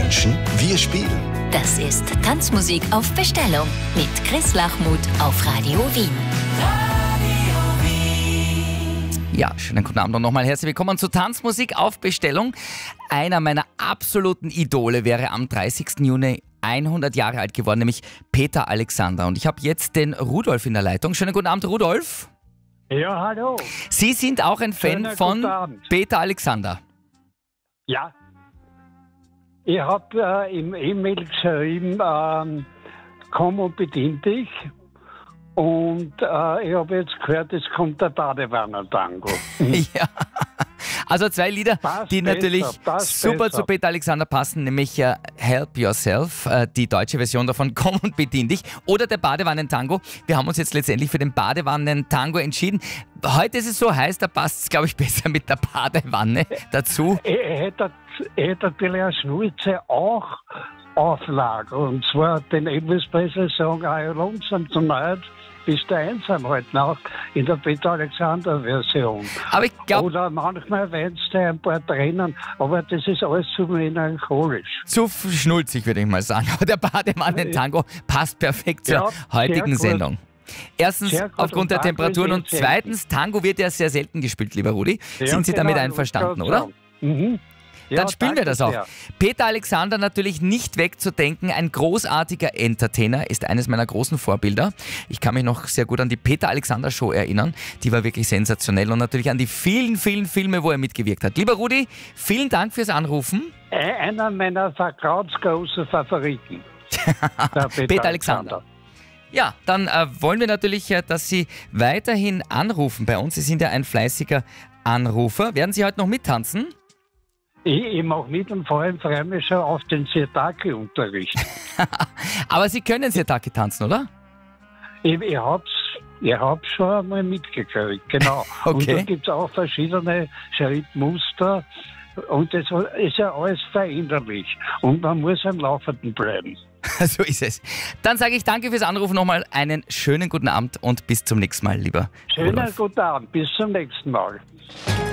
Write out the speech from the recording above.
wünschen, wir spielen. Das ist Tanzmusik auf Bestellung mit Chris Lachmuth auf Radio Wien. Ja, schönen guten Abend und nochmal herzlich willkommen zu Tanzmusik auf Bestellung. Einer meiner absoluten Idole wäre am 30. Juni 100 Jahre alt geworden, nämlich Peter Alexander. Und ich habe jetzt den Rudolf in der Leitung. Schönen guten Abend, Rudolf. Ja, hallo. Sie sind auch ein Fan von Peter Alexander. Ja. Ich habe im E-Mail geschrieben, komm und bedien dich. Und ich habe jetzt gehört, es kommt der Badewannen-Tango. Ja, also zwei Lieder, die natürlich super zu Peter Alexander passen, nämlich Help Yourself, die deutsche Version davon, Komm und bedien dich, oder der Badewannen-Tango. Wir haben uns jetzt letztendlich für den Badewannen-Tango entschieden. Heute ist es so heiß, da passt es, glaube ich, besser mit der Badewanne dazu. Er hätte natürlich eine Schnulze auch Auflage. Und zwar den Elvis Presley Song I Lonesome Tonight bist du einsam heute Nacht in der Peter Alexander Version. Aber ich glaube, oder manchmal weinst du ein paar Tränen, aber das ist alles zu melancholisch. Zu schnulzig, würde ich mal sagen. Aber der Badewannen-Tango passt perfekt zur heutigen Sendung. Erstens aufgrund der Temperaturen und zweitens, Tango wird ja sehr selten gespielt, lieber Rudi. Sind Sie damit einverstanden, oder? Mhm. Dann spielen wir das auch. Sehr. Peter Alexander natürlich nicht wegzudenken, ein großartiger Entertainer, ist eines meiner großen Vorbilder. Ich kann mich noch sehr gut an die Peter Alexander Show erinnern, die war wirklich sensationell und natürlich an die vielen, vielen Filme, wo er mitgewirkt hat. Lieber Rudi, vielen Dank fürs Anrufen. Einer meiner vertrauensgroßen Favoriten. Peter Alexander. Ja, dann wollen wir natürlich, dass Sie weiterhin anrufen bei uns. Sie sind ja ein fleißiger Anrufer. Werden Sie heute noch mittanzen? Ich mache mit und vor allem freue mich schon auf den Sirtaki-Unterricht. Aber Sie können Sirtaki tanzen, oder? Ich hab's schon einmal mitgekriegt, genau. Okay. Und da gibt es auch verschiedene Schrittmuster und das ist ja alles veränderlich. Und man muss am Laufenden bleiben. So ist es. Dann sage ich danke fürs Anrufen nochmal, einen schönen guten Abend und bis zum nächsten Mal, lieber Rudolf. Schönen guten Abend, bis zum nächsten Mal.